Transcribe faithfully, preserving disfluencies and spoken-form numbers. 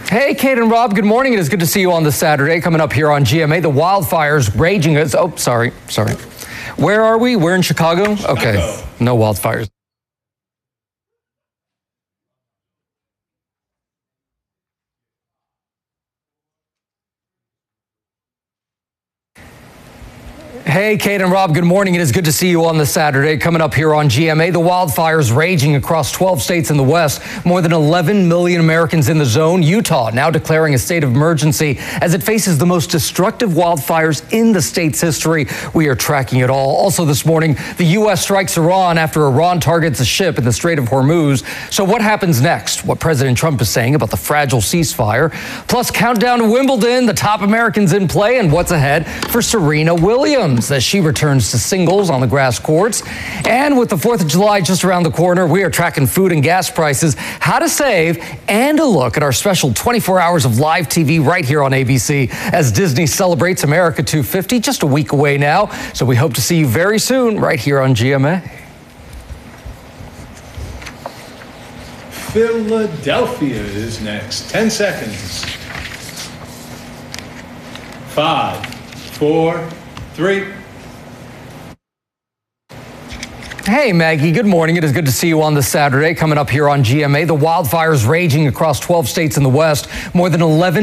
Hey, Kate and Rob, good morning. It is good to see you on this Saturday. Coming up here on G M A, the wildfires raging. As, oh, sorry, sorry. Where are we? We're in Chicago? Okay, no wildfires. Hey, Kate and Rob, good morning. It is good to see you on this Saturday. Coming up here on G M A, the wildfires raging across twelve states in the West. More than eleven million Americans in the zone. Utah now declaring a state of emergency as it faces the most destructive wildfires in the state's history. We are tracking it all. Also this morning, the U S strikes Iran after Iran targets a ship in the Strait of Hormuz. So what happens next? What President Trump is saying about the fragile ceasefire. Plus, countdown to Wimbledon, the top Americans in play, and what's ahead for Serena Williams as she returns to singles on the grass courts. And with the fourth of July just around the corner, we are tracking food and gas prices, how to save, and a look at our special twenty-four hours of live T V right here on A B C as Disney celebrates America two fifty, just a week away now. So we hope to see you very soon right here on G M A. Philadelphia is next. ten seconds. Five, four, three. Hey, Maggie, good morning. It is good to see you on this Saturday. Coming up here on G M A, the wildfires raging across twelve states in the West. More than eleven